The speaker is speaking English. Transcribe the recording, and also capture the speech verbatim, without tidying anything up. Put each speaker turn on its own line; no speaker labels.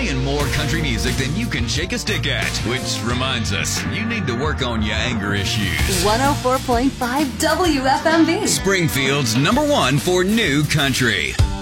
playing more country music than you can shake a stick at. Which reminds us, you need to work on your anger issues.
one oh four point five W F M B.
Springfield's number one for new country.